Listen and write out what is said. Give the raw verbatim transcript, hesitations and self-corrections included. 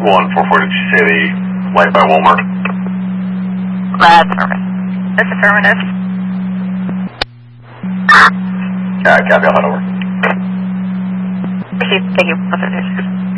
one four four, did you say the light by Walmart? That's affirmative. That's affirmative. Uh, copy, I'll head over. Thank you. Thank you.